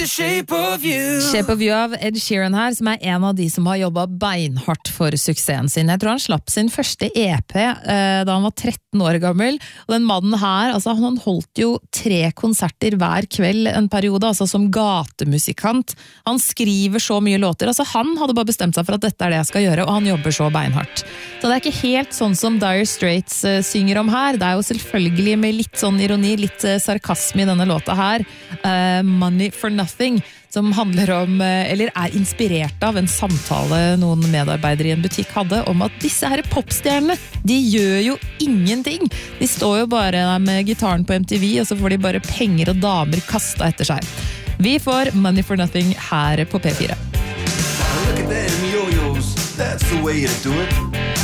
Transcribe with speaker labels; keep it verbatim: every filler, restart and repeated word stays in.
Speaker 1: Shape of You.
Speaker 2: Shape of You av Ed Sheeran her, som er en av de som har jobbet beinhardt for suksessen sin. Jeg tror han slapp sin første E P eh, da han var tretten år gammel, og den mannen her, altså han holdt jo tre konserter hver kveld en periode, altså som gatemusikant. Han skriver så mye låter, altså han hadde bare bestemt seg for at dette er det jeg skal gjøre, og han jobber så beinhardt. Så det er ikke helt sånn som Dire Straits eh, synger om her, det er jo selvfølgelig med litt sånn ironi, litt eh, sarkasme i denne låta her, eh, Money for Nothing, som handler om, eller er inspirert av en samtale noen medarbeidere i en butikk hadde, om at disse her popstjernene, de gjør jo ingenting. De står jo bare der med gitaren på M T V, og så får de bare penger og damer kastet etter seg. Vi får Money for Nothing her på P fire.
Speaker 1: Look at them yo-yos, that's the way to do it.